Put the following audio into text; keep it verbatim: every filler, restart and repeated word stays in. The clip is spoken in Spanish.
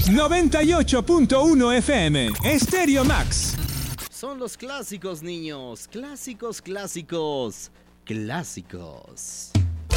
noventa y ocho punto uno F M, Stereo Max. Son los clásicos, niños. Clásicos, clásicos, clásicos.